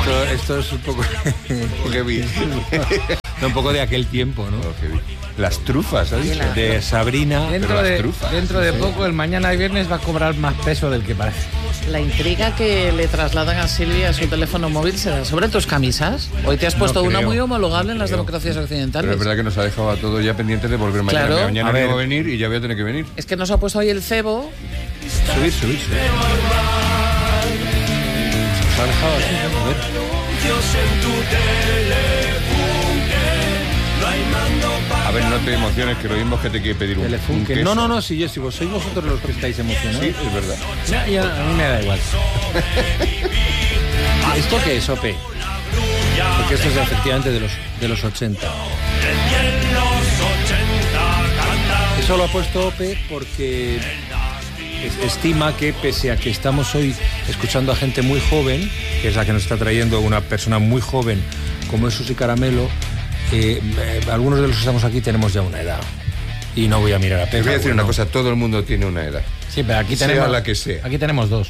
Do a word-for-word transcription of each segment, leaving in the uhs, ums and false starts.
Esto, esto es un poco... heavy. Un poco de aquel tiempo, ¿no? Las trufas, ¿sabes? De Sabrina. Dentro de, dentro de poco, el mañana y viernes va a cobrar más peso del que parece. La intriga que le trasladan a Silvia a su teléfono móvil será sobre tus camisas. Hoy te has puesto no una creo, muy homologable en las creo. democracias occidentales. Pero es verdad que nos ha dejado a todos ya pendientes de volver mañana. Claro. Mañana A ver. vengo a venir y ya voy a tener que venir. Es que nos ha puesto hoy el cebo. Subir, subir, subir. Se ha dejado así, ¿no? A ver. A ver, no te emociones, que lo mismo es que te quiere pedir un, un Telefunken. queso. No, no, no, si, yo, si vos sois vosotros los que estáis emocionados. Sí, es verdad. Ya, ya, a mí me da igual. ¿Esto qué es, Ope? Porque esto es efectivamente de los, de los ochenta. Eso lo ha puesto Ope porque es- estima que pese a que estamos hoy escuchando a gente muy joven, que es la que nos está trayendo una persona muy joven como es Susi Caramelo, eh, eh, algunos de los que estamos aquí tenemos ya una edad. Y no voy a mirar a Pepe. Te voy a decir bueno. una cosa, todo el mundo tiene una edad. Sí, pero aquí Sea tenemos... la que sea. Aquí tenemos dos.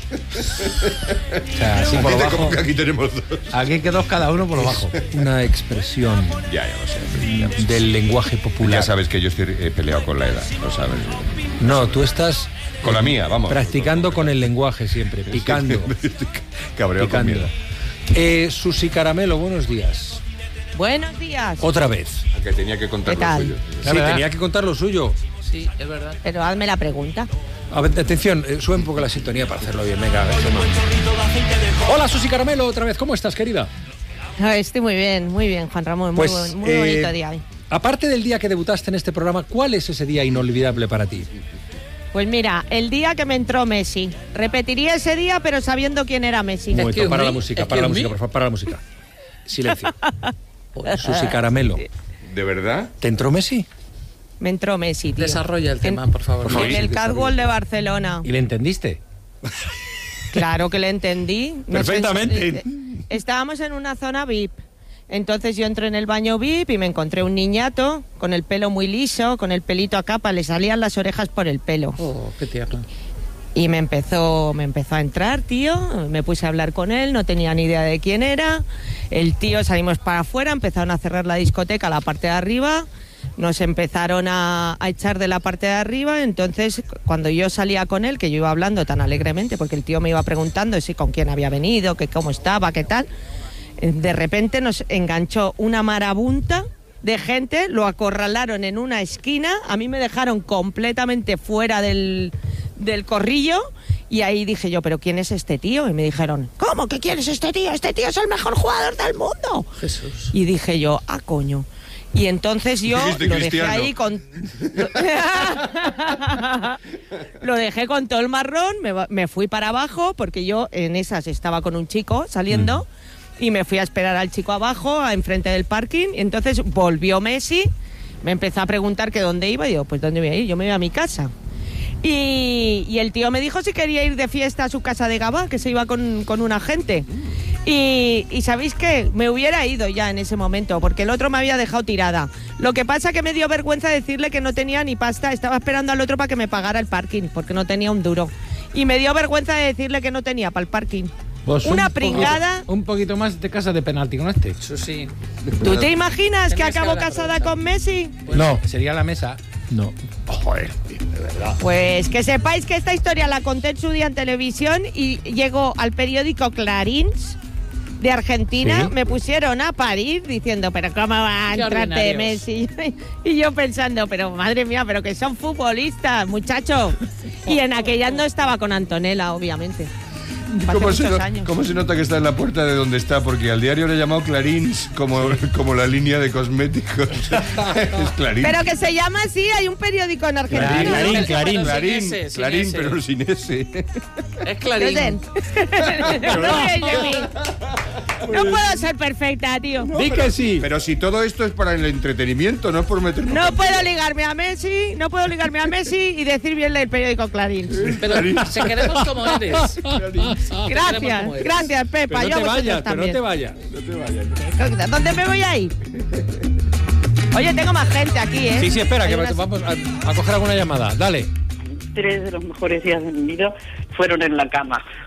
O sea, así por lo Dice bajo. como que aquí tenemos dos. Aquí que dos cada uno por lo bajo. Una expresión Ya, ya lo sé. Ya lo sé. del lenguaje popular. Ya sabes que yo estoy eh, peleado con la edad, lo sabes. No, tú estás Con la mía, vamos. practicando con el lenguaje siempre, picando. Estoy cabreado con picando. mi edad. Eh, Susi Caramelo, buenos días. Buenos días. Otra vez. Que tenía que contar ¿Qué lo tal? suyo. Sí, tenía que contar lo suyo. Sí, es verdad. Pero hazme la pregunta. A ver, atención, eh, sube un poco la sintonía para hacerlo bien. Venga, a ver, Gemma. Hola, Susi Caramelo, otra vez. ¿Cómo estás, querida? Ah, Estoy muy bien, muy bien, Juan Ramón. Muy, Pues, buen- muy eh, bonito día hoy. Aparte del día que debutaste en este programa, ¿cuál es ese día inolvidable para ti? Pues mira, el día que me entró Messi. Repetiría ese día, pero sabiendo quién era Messi. Un momento, Excuse para me, la música, para la excuse música, me. por favor, para la música. Silencio. Susi Caramelo, ¿De verdad? ¿te entró Messi? Me entró Messi, tío. Desarrolla el tema, En- por favor. Por favor. En el Catwalk de Barcelona. ¿Y le entendiste? Claro que le entendí. No sé, Perfectamente. eh, estábamos en una zona V I P. Entonces yo entré en el baño V I P y me encontré un niñato con el pelo muy liso, con el pelito a capa, le salían las orejas por el pelo. Oh, qué tierno. Y me empezó, me empezó a entrar, tío, me puse a hablar con él, no tenía ni idea de quién era. El tío, salimos para afuera, empezaron a cerrar la discoteca, la parte de arriba, nos empezaron a, a echar de la parte de arriba. Entonces, cuando yo salía con él, que yo iba hablando tan alegremente, porque el tío me iba preguntando si con quién había venido, que cómo estaba, qué tal, de repente nos enganchó una marabunta de gente, lo acorralaron en una esquina, a mí me dejaron completamente fuera del, del corrillo y ahí dije yo, ¿pero quién es este tío? Y me dijeron, ¿cómo que quién es este tío? Este tío es el mejor jugador del mundo. Jesús. Y dije yo, ah, coño. Y entonces yo Dijiste lo dejé cristiano. ahí con... lo dejé con todo el marrón, me, va- me fui para abajo porque yo en esas estaba con un chico saliendo y me fui a esperar al chico abajo, a enfrente del parking, y entonces volvió Messi, me empezó a preguntar que dónde iba y digo, pues ¿dónde voy a ir? Yo me voy a mi casa. Y, y el tío me dijo si quería ir de fiesta a su casa de Gabá, que se iba con, con una gente. Y, y ¿sabéis qué? Me hubiera ido ya en ese momento, porque el otro me había dejado tirada. Lo que pasa que me dio vergüenza decirle que no tenía ni pasta, estaba esperando al otro para que me pagara el parking, porque no tenía un duro. Y me dio vergüenza de decirle que no tenía para el parking. Pues Una un pringada. poquito- un poquito más de casa de penalti con este. Eso sí. ¿Tú te imaginas que Tenía que acabo ser la casada prensa. con Messi? No. Sería la mesa. No. Joder, de verdad. Pues que sepáis que esta historia la conté en su día en televisión y llegó al periódico Clarín de Argentina. Sí. Me pusieron a parir diciendo, pero ¿cómo va a Qué entrarte ordinarios. Messi? Y yo pensando, pero madre mía, pero que son futbolistas, muchacho. Y en aquella no estaba con Antonella, obviamente. Hace ¿Cómo se, muchos no- años. cómo se nota que está en la puerta de donde está? Porque al diario le he llamado Clarín como, como la línea de cosméticos. Es Clarín. Pero que se llama así, hay un periódico en Argentina. Clarín, Clarín, Pero Clarín. Clarín, sin ese, sin Clarín, ese. pero sin ese. Es Clarín. No, no puedo ser perfecta, tío. Di que sí. Pero si todo esto es para el entretenimiento, no es por meternos. No puedo ligarme a Messi, no puedo ligarme a Messi y decir bien el periódico Clarín. Pero se queremos como eres. Gracias, como eres. gracias, Pepa. Pero Yo no te a vosotros vayas, pero no también. te vayas. No te vayas. ¿Dónde me voy a ir? Oye, tengo más gente aquí, ¿eh? Sí, sí, espera, Hay que unas- vamos a, a coger alguna llamada. Dale. Tres de los mejores días de mi vida fueron en la cama.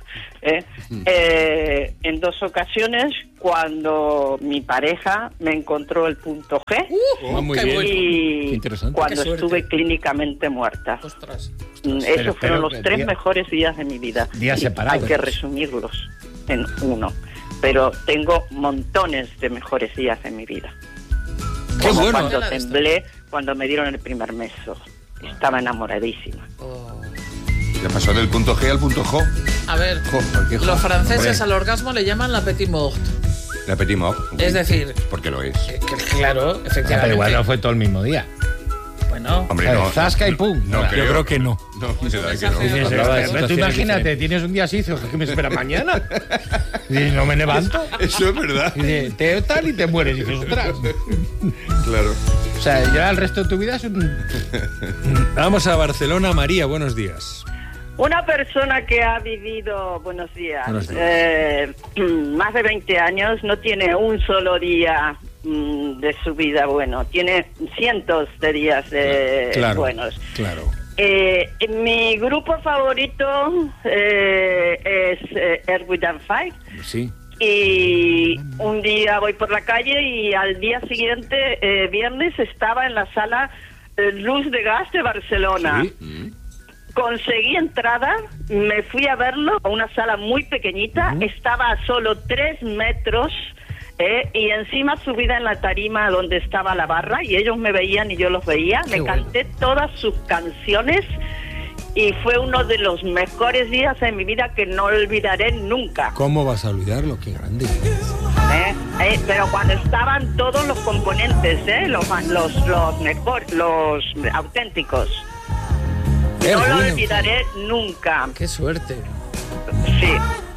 ¿eh? Eh, en dos ocasiones, cuando mi pareja me encontró el punto G Uh, muy qué bien. bueno. y Qué interesante. cuando Qué suerte. estuve clínicamente muerta. Ostras. Mm, Pero- Esos fueron pero los que tres día- mejores días de mi vida. días Y separados. Hay que resumirlos en uno. Pero tengo montones de mejores días de mi vida. Qué Como bueno. cuando Habla de esto. temblé, cuando me dieron el primer beso. Estaba enamoradísima. Oh. Ya pasó del punto G al punto J. A ver, Jo, qué jo- los franceses Hombre. al orgasmo le llaman la petit mort. La petit mort. Es decir, Porque lo es. que- que claro, Ah, efectivamente. pero igual no fue todo el mismo día. Bueno, Hombre, ¿Sabes? no. Zasca y pum. No, Yo creo. Yo creo que no. No, me da que mensaje no. de- Dices, Otra "Pero vez, tú situaciones imagínate, diferentes. tienes un día así, dices, ¿qué me espera mañana? Y no me levanto. Eso es verdad. Y dices, te tal y te mueres. Y dices, ostras. Claro. O sea, ya el resto de tu vida es un... Vamos a Barcelona. María, buenos días. Una persona que ha vivido, buenos días, Buenos días. eh, más de veinte años, no tiene un solo día mm, de su vida bueno, tiene cientos de días de Claro. buenos. Claro. Eh, mi grupo favorito eh, es eh, Earth, Wind and Fire. Sí. Y un día voy por la calle y al día siguiente, eh, viernes, estaba en la sala eh, Luz de Gas de Barcelona. Sí. Conseguí entrada, me fui a verlo a una sala muy pequeñita, estaba a solo tres metros eh, y encima subida en la tarima donde estaba la barra y ellos me veían y yo los veía. Qué me bueno. canté todas sus canciones y fue uno de los mejores días de mi vida que no olvidaré nunca. ¿Cómo vas a olvidarlo? Qué grande. ¿eh? Eh, pero cuando estaban todos los componentes, ¿eh? los, los, los mejores, los auténticos. Eh, No lo bueno. olvidaré nunca. qué suerte. Sí.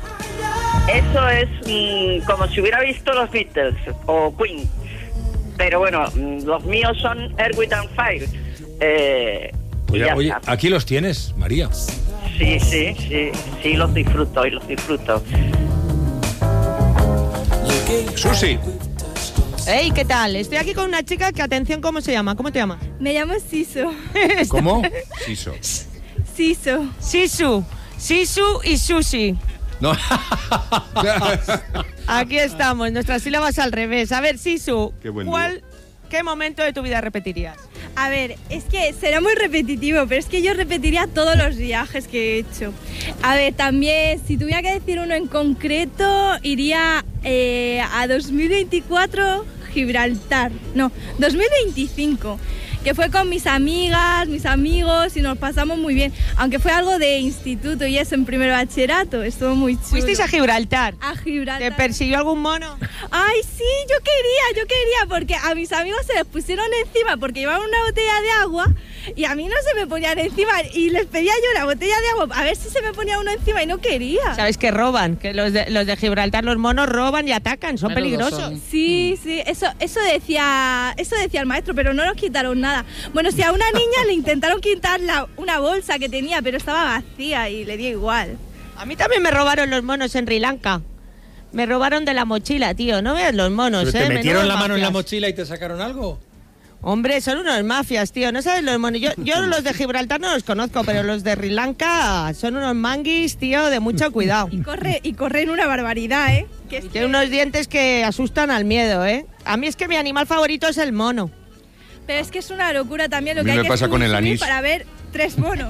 Eso es mm, como si hubiera visto los Beatles o Queen. Pero bueno, mm, los míos son Earth, Wind and Fire. Eh, y Oye, ya oye, está. aquí los tienes, María. Sí, sí, sí. Sí, los disfruto y los disfruto. Susi. Hey, ¿qué tal? Estoy aquí con una chica que, atención, ¿cómo se llama? ¿Cómo te llamas? Me llamo Siso. ¿Cómo? Siso. Siso. Sisu. Sisu y Sushi. No. Aquí estamos, nuestras sílabas al revés. A ver, Sisu, Qué buen ¿cuál, ¿qué momento de tu vida repetirías? A ver, es que será muy repetitivo, pero es que yo repetiría todos los viajes que he hecho. A ver, también, si tuviera que decir uno en concreto, iría eh, a dos mil veinticuatro, Gibraltar. No, dos mil veinticinco. Que fue con mis amigas, mis amigos y nos pasamos muy bien. Aunque fue algo de instituto y eso en primer bachillerato, estuvo muy chulo. ¿Fuisteis a Gibraltar? A Gibraltar. ¿Te persiguió algún mono? Ay, sí, yo quería, yo quería, porque a mis amigos se les pusieron encima porque llevaban una botella de agua y a mí no se me ponían encima y les pedía yo la botella de agua a ver si se me ponía uno encima y no quería. ¿Sabes que roban? Que los de, los de Gibraltar, los monos roban y atacan, son Menudos peligrosos. son. Sí, sí, eso, eso decía, eso decía el maestro, pero no nos quitaron nada. Bueno, si a una niña le intentaron quitar la, una bolsa que tenía, pero estaba vacía y le dio igual. A mí también me robaron los monos en Sri Lanka. Me robaron de la mochila, tío. No veas los monos, ¿Pero ¿eh? te metieron Menudos la mano en la mafias. mochila y te sacaron algo? Hombre, son unos mafias, tío. No sabes los monos. Yo, yo los de Gibraltar no los conozco, pero los de Sri Lanka son unos manguis, tío, de mucho cuidado. Y corre, y corren una barbaridad, ¿eh? Que es Y tiene unos dientes que asustan al miedo, ¿eh? A mí es que mi animal favorito es el mono. Pero es que es una locura también lo A mí que hay me que pasa con el subir anís. para ver tres monos.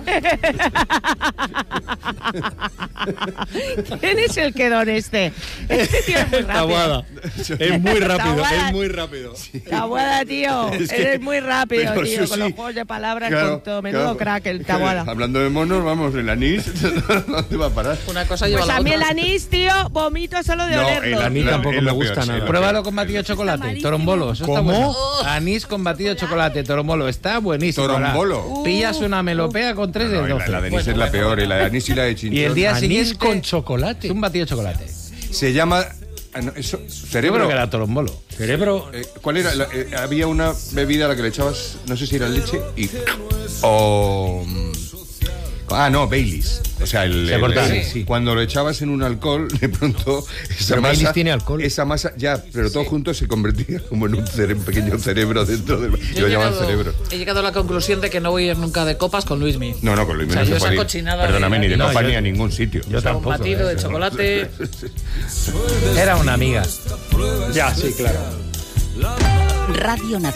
¿Quién es el quedón este? Este tío es muy rápido. Tabuada. Es muy rápido, Tabuada. es muy rápido. Tabuada, tío. Es que- Eres muy rápido, pero tío. Susi, con los juegos de palabras, claro, con todo. Menudo claro. crack, el Tabuada. Hablando de monos, vamos, el anís, ¿dónde va a parar? Una cosa lleva Pues a la a mí otra. el anís, tío, vomito solo de No, olerlo. el A mí La- tampoco es me lo gusta peor, sí, nada. lo Pruébalo con batido de chocolate, malísimo. torombolo. Eso está ¿Cómo? bueno. Anís con batido de chocolate, torombolo. Está buenísimo. Torombolo. Ahora, pillas una melopea con tres de No, la, doce. la de anís es la peor, y la de anís y la de chinchón. Y el día Anís siguiente... con chocolate. Es un batido de chocolate. Se llama... ah, no, eso, Yo cerebro. creo que era torombolo. Cerebro. Eh, ¿Cuál era? La- eh, había una bebida a la que le echabas, no sé si era leche, y... O... mm, Ah, no, Baileys. O sea, el, Se el- corta, el- sí, sí. cuando lo echabas en un alcohol, de pronto esa Pero masa... Baileys tiene alcohol. Esa masa, ya, pero todo junto se convertía como en un, cere- un pequeño cerebro dentro del... Yo Lo he llamaban llegado, cerebro. he llegado a la conclusión de que no voy a ir nunca de copas con Luismi. No, no, con Luis O sea, no yo se esa puede ir. cochinada de- Perdóname, ni de No, copa yo- ni a ningún sitio. Yo O sea, Un tampoco. batido de eso. chocolate. Era una amiga. Ya, sí, claro. Radio Nacional.